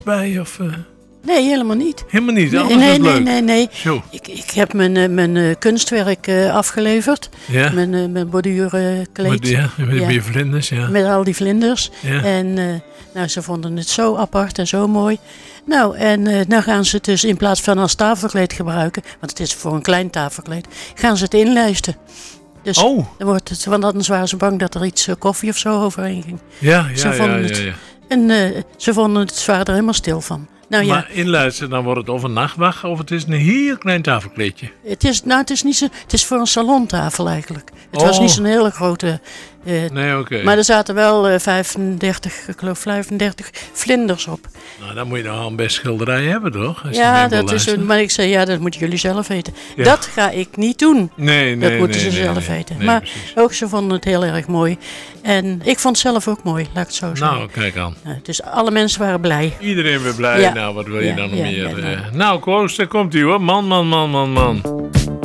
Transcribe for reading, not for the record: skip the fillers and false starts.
bij? Of, Nee, helemaal niet. helemaal niet? Alles was leuk? Nee. Zo. Ik heb mijn kunstwerk afgeleverd. Ja? Mijn borduurkleed. Met je vlinders, ja. Met al die vlinders. Ja. En ze vonden het zo apart en zo mooi. Nou, en nou gaan ze het dus in plaats van als tafelkleed gebruiken, want het is voor een klein tafelkleed, gaan ze het inlijsten. Dus dan wordt het, want anders waren ze bang dat er iets koffie of zo overheen ging. Ja. En ze vonden het, ze waren er helemaal stil van. Nou, maar inluisteren, dan wordt het of een nachtwacht of het is een heel klein tafelkleedje. Het is niet zo, het is voor een salontafel eigenlijk. Het was niet zo'n hele grote. Nee, oké. Maar er zaten wel 35 vlinders op. Nou, dan moet je nog een best schilderij hebben, toch? Als Ja, dat is maar ik zei, dat moeten jullie zelf weten. Ja. Dat ga ik niet doen. Nee. Dat moeten ze zelf weten. Nee, maar precies. ook ze vonden het heel erg mooi. En ik vond het zelf ook mooi, laat ik het zo zeggen. Nou, kijk aan. Dus alle mensen waren blij. Iedereen weer blij. Ja. Nou, wat wil je dan nog meer? Ja. Nou, Koos, daar komt u hoor. Man.